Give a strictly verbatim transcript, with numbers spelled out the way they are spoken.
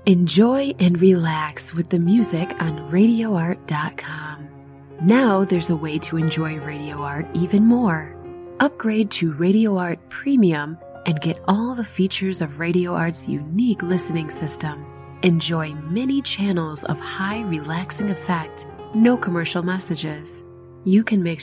Enjoy and relax with the music on radio art dot com. Now there's a way to enjoy Radio Art even more. Upgrade to Radio Art Premium and get all the features of Radio Art's unique listening system. Enjoy many channels of high relaxing effect, no commercial messages. You can mix